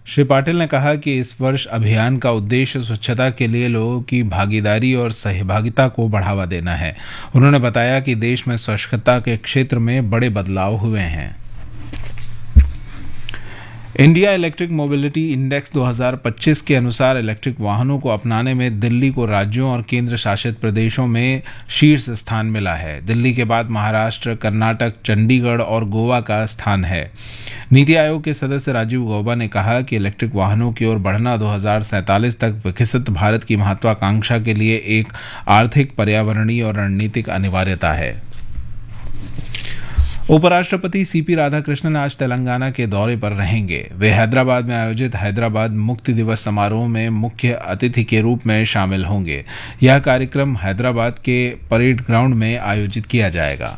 श्री पाटिल ने कहा कि इस वर्ष अभियान का उद्देश्य स्वच्छता के लिए लोगों की भागीदारी और सहभागिता को बढ़ावा देना है। उन्होंने बताया कि देश में स्वच्छता के क्षेत्र में बड़े बदलाव हुए हैं। इंडिया इलेक्ट्रिक मोबिलिटी इंडेक्स 2025 के अनुसार इलेक्ट्रिक वाहनों को अपनाने में दिल्ली को राज्यों और केंद्र शासित प्रदेशों में शीर्ष स्थान मिला है। दिल्ली के बाद महाराष्ट्र, कर्नाटक, चंडीगढ़ और गोवा का स्थान है। नीति आयोग के सदस्य राजीव गौबा ने कहा कि इलेक्ट्रिक वाहनों की ओर बढ़ना 2047 तक विकसित भारत की महत्वाकांक्षा के लिए एक आर्थिक, पर्यावरणीय और रणनीतिक अनिवार्यता है। उपराष्ट्रपति सीपी राधाकृष्णन आज तेलंगाना के दौरे पर रहेंगे। वे हैदराबाद में आयोजित हैदराबाद मुक्ति दिवस समारोह में मुख्य अतिथि के रूप में शामिल होंगे। यह कार्यक्रम हैदराबाद के परेड ग्राउंड में आयोजित किया जाएगा।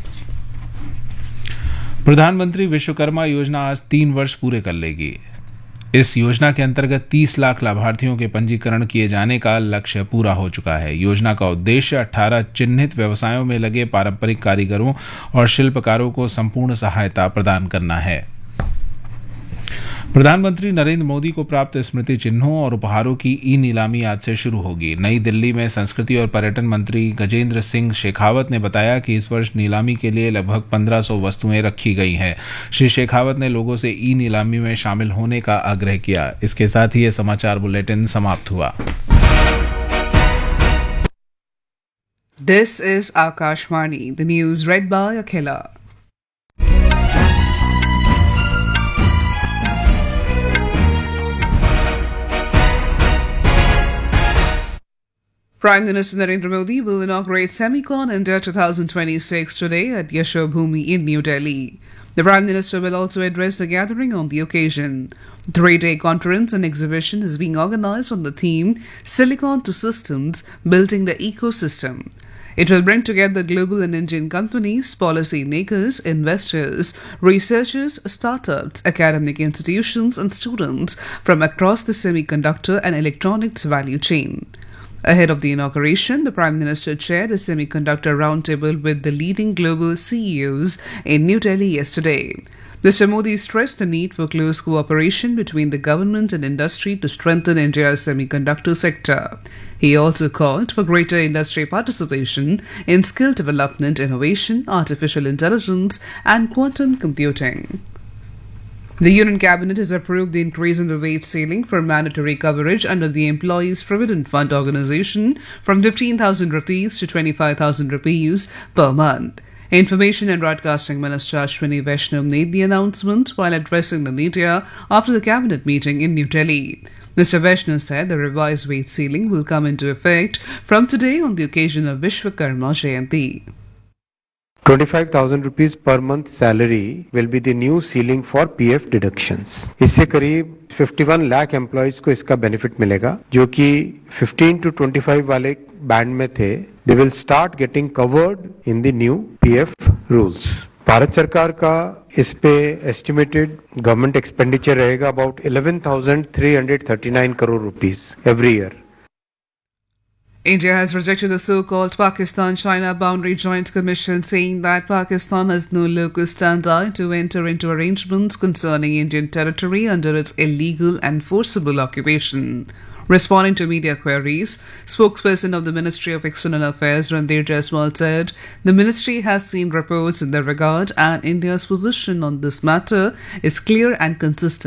प्रधानमंत्री विश्वकर्मा योजना आज 3 वर्ष पूरे कर लेगी। इस योजना के अंतर्गत 30 लाख लाभार्थियों के पंजीकरण किए जाने का लक्ष्य पूरा हो चुका है। योजना का उद्देश्य 18 चिन्हित व्यवसायों में लगे पारंपरिक कारीगरों और शिल्पकारों को संपूर्ण सहायता प्रदान करना है। प्रधानमंत्री नरेंद्र मोदी को प्राप्त स्मृति चिन्हों और उपहारों की ई नीलामी आज से शुरू होगी। नई दिल्ली में संस्कृति और पर्यटन मंत्री गजेंद्र सिंह शेखावत ने बताया कि इस वर्ष नीलामी के लिए लगभग 1500 वस्तुएं रखी गई हैं। श्री शेखावत ने लोगों से ई नीलामी में शामिल होने का आग्रह किया। इसके साथ ही ये समाचार बुलेटिन समाप्त हुआ। This is Akashvani, the news read by Akhila. Prime Minister Narendra Modi will inaugurate Semicon India 2026 today at Yashobhoomi in New Delhi. The Prime Minister will also address the gathering on the occasion. The 3-day conference and exhibition is being organized on the theme Silicon to Systems, Building the Ecosystem. It will bring together global and Indian companies, policy makers, investors, researchers, startups, academic institutions and students from across the semiconductor and electronics value chain. Ahead of the inauguration, the Prime Minister chaired a semiconductor roundtable with the leading global CEOs in New Delhi yesterday. Mr. Modi stressed the need for close cooperation between the government and industry to strengthen India's semiconductor sector. He also called for greater industry participation in skill development, innovation, artificial intelligence, and quantum computing. The Union Cabinet has approved the increase in the wage ceiling for mandatory coverage under the Employees Provident Fund Organisation from 15,000 rupees to 25,000 rupees per month. Information and Broadcasting Minister Ashwini Vaishnav made the announcement while addressing the media after the Cabinet meeting in New Delhi. Mr. Vaishnav said the revised wage ceiling will come into effect from today on the occasion of Vishwakarma Jayanti. 25,000 rupees per month salary will be the new ceiling for PF deductions. इससे करीब 51 lakh employees को इसका benefit मिलेगा, जो कि 15 to 25 वाले band में थे. They will start getting covered in the new PF rules. Bharat सरकार का इस पे एस्टिमेटेड गवर्नमेंट एक्सपेंडिचर रहेगा about 11,339 crore rupees every year. India has rejected the so-called Pakistan-China Boundary Joint Commission, saying that Pakistan has no locus standi to enter into arrangements concerning Indian territory under its illegal and forcible occupation. Responding to media queries, spokesperson of the Ministry of External Affairs Randir Jaiswal said the ministry has seen reports in that regard and India's position on this matter is clear and consistent.